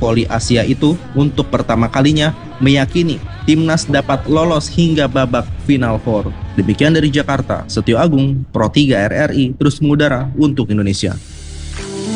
voli Asia itu untuk pertama kalinya meyakini timnas dapat lolos hingga babak Final Four. Demikian dari Jakarta, Setio Agung, Pro 3 RRI terus mengudara untuk Indonesia.